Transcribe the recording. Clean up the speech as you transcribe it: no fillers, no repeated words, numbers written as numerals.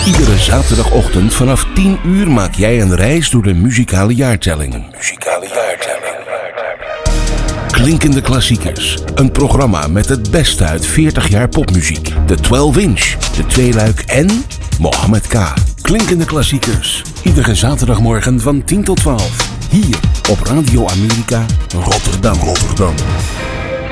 Iedere zaterdagochtend vanaf 10 uur maak jij een reis door de muzikale jaartelling. Klinkende klassiekers. Een programma met het beste uit 40 jaar popmuziek. De 12-inch, de tweeluik en Mohammed K. Klinkende klassiekers. Iedere zaterdagmorgen van 10 tot 12. Hier op Radio Amerika Rotterdam.